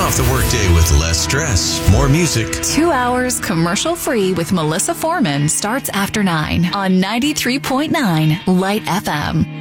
off the workday with less stress, more music. 2 hours commercial-free with Melissa Foreman starts after 9 on 93.9 Light FM.